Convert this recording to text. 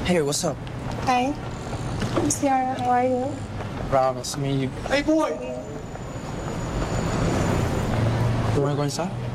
Hey, what's up? Hi. Ciara, how are you? Brown, nice to meet you. Hey, boy! You wanna go inside?